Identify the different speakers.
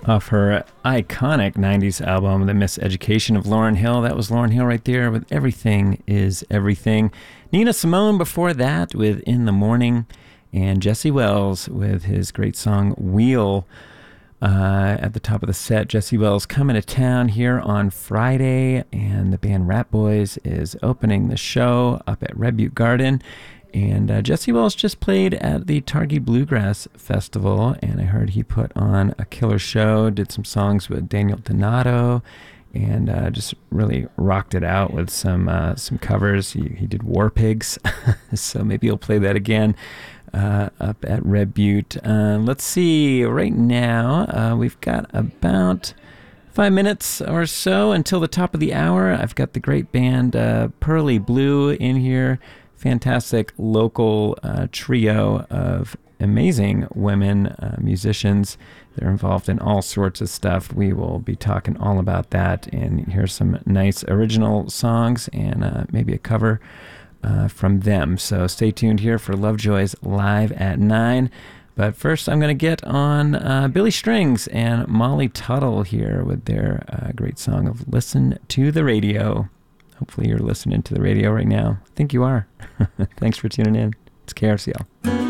Speaker 1: Off her iconic 90s album, The Miseducation of Lauryn Hill. That was Lauryn Hill right there with Everything is Everything. Nina Simone before that with In the Morning. And Jesse Wells with his great song Wheel. At the top of the set, Jesse Wells coming to town here on Friday. And the band Rat Boys is opening the show up at Red Butte Garden. And Jesse Wells just played at the Targhee Bluegrass Festival, and I heard he put on a killer show, did some songs with Daniel Donato, and just really rocked it out with some covers. He did War Pigs, so maybe he'll play that again up at Red Butte. Let's see, right now we've got about 5 minutes or so until the top of the hour. I've got the great band Pearly Blue in here. Fantastic local trio of amazing women musicians. They're involved in all sorts of stuff. We will be talking all about that, and here's some nice original songs and maybe a cover from them. So stay tuned here for Lovejoy's Live at 9. But first, I'm going to get on Billy Strings and Molly Tuttle here with their great song of Listen to the Radio. Hopefully you're listening to the radio right now. I think you are. Thanks for tuning in. It's KRCL.